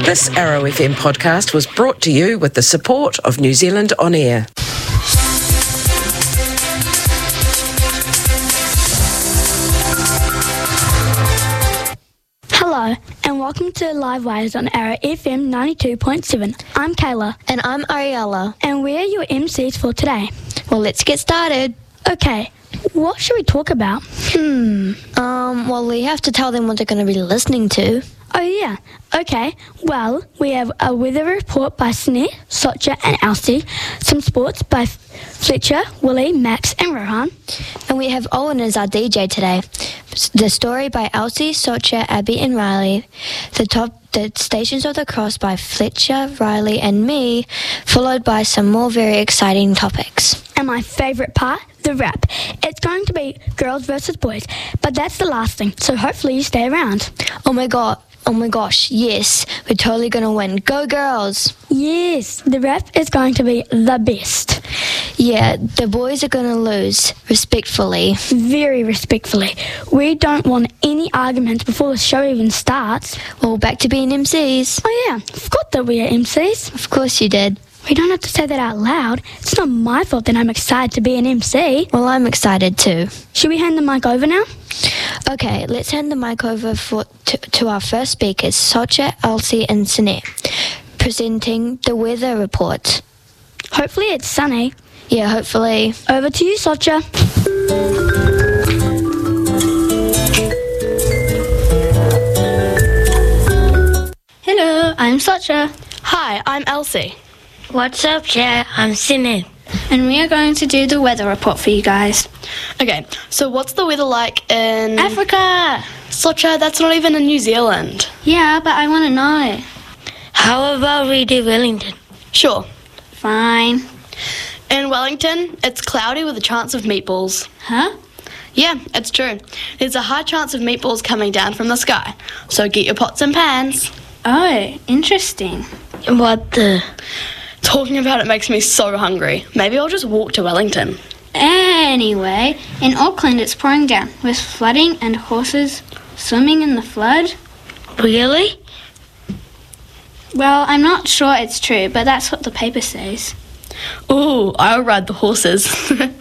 This Arrow FM podcast was brought to you with the support of New Zealand On Air. Hello, and welcome to Live Wires on Arrow FM 92.7. I'm Kayla. And I'm Ariella. And we're your MCs for today. Well, let's get started. Okay, what should we talk about? Well, we have to tell them what they're going to be listening to. Oh, yeah. Okay, well, we have a weather report by Sneh, Socha and Elsie, some sports by Fletcher, Willie, Max and Rohan. And we have Owen as our DJ today. The story by Elsie, Socha, Abby and Riley. The Stations of the Cross by Fletcher, Riley and me, followed by some more very exciting topics. And my favourite part, the rap. It's going to be girls versus boys, but that's the last thing, so hopefully you stay around. Oh my gosh, yes, we're totally going to win. Go girls! Yes, the rap is going to be the best. Yeah, the boys are going to lose, respectfully. Very respectfully. We don't want any arguments before the show even starts. Well, back to being MCs. Oh yeah, forgot that we are MCs. Of course you did. We don't have to say that out loud. It's not my fault that I'm excited to be an MC. Well, I'm excited too. Should we hand the mic over now? Okay, let's hand the mic over to our first speakers, Socha, Elsie and Sneh, presenting the weather report. Hopefully it's sunny. Yeah, hopefully. Over to you, Socha. Hello, I'm Socha. Hi, I'm Elsie. What's up, Chair? I'm Sneh. And we are going to do the weather report for you guys. Okay, so what's the weather like in... Africa! Socha, that's not even in New Zealand. Yeah, but I want to know. How about we do Wellington? Sure. Fine. In Wellington, it's cloudy with a chance of meatballs. Huh? Yeah, it's true. There's a high chance of meatballs coming down from the sky, so get your pots and pans. Oh, interesting. What the... Talking about it makes me so hungry. Maybe I'll just walk to Wellington. Anyway, in Auckland it's pouring down, with flooding and horses swimming in the flood. Really? Well, I'm not sure it's true, but that's what the paper says. Ooh, I'll ride the horses.